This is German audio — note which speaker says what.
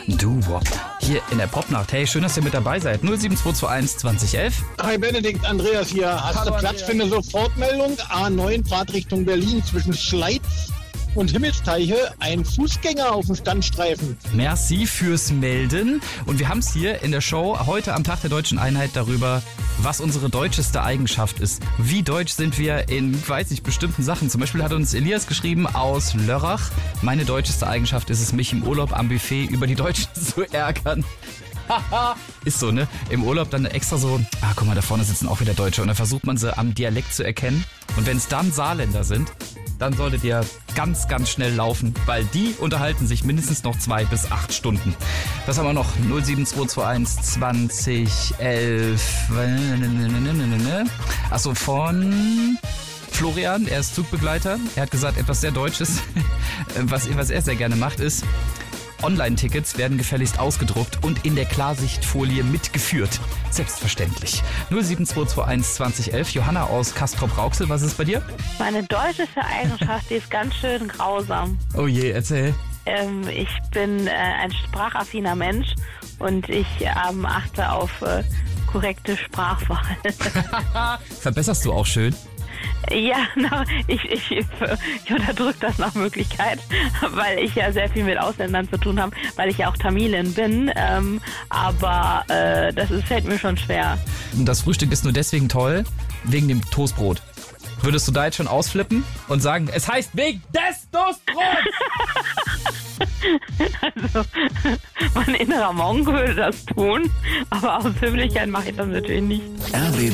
Speaker 1: Doo-Wop. Hier in der Popnacht. Hey, schön, dass ihr mit dabei seid. 07221 2011.
Speaker 2: Hi Benedikt, Andreas hier. Hast
Speaker 1: Hallo,
Speaker 2: du Platz
Speaker 1: Andreas.
Speaker 2: für eine Sofortmeldung? A9 Fahrt Richtung Berlin zwischen Schleiz und Himmelsteiche. Ein Fußgänger auf dem Standstreifen.
Speaker 1: Merci fürs Melden. Und wir haben es hier in der Show heute am Tag der Deutschen Einheit darüber, was unsere deutscheste Eigenschaft ist. Wie deutsch sind wir in, weiß ich, bestimmten Sachen. Zum Beispiel hat uns Elias geschrieben aus Lörrach. Meine deutscheste Eigenschaft ist es, mich im Urlaub am Buffet über die Deutschen zu ärgern. Ist so, ne? Im Urlaub dann extra so, guck mal, da vorne sitzen auch wieder Deutsche. Und dann versucht man sie am Dialekt zu erkennen. Und wenn es dann Saarländer sind, dann solltet ihr ganz, ganz schnell laufen, weil die unterhalten sich mindestens noch 2 bis 8 Stunden. Was haben wir noch? 07221 2011. Achso, von Florian, er ist Zugbegleiter. Er hat gesagt, etwas sehr Deutsches, was er sehr gerne macht, ist: Online-Tickets werden gefälligst ausgedruckt und in der Klarsichtfolie mitgeführt. Selbstverständlich. 07221 2011. Johanna aus Castrop-Rauxel, was ist bei dir?
Speaker 3: Meine deutscheste Eigenschaft, die ist ganz schön grausam.
Speaker 1: Oh je, erzähl.
Speaker 3: Ich bin ein sprachaffiner Mensch und ich achte auf korrekte Sprachwahl.
Speaker 1: Verbesserst du auch schön?
Speaker 3: Ja, ich unterdrücke das nach Möglichkeit, weil ich ja sehr viel mit Ausländern zu tun habe, weil ich ja auch Tamilin bin, aber das fällt mir schon schwer.
Speaker 1: Das Frühstück ist nur deswegen toll, wegen dem Toastbrot. Würdest du da jetzt schon ausflippen und sagen, es heißt wegen des Toastbrots?
Speaker 3: Also, mein innerer Monk würde das tun, aber aus Höflichkeit mache ich das natürlich nicht.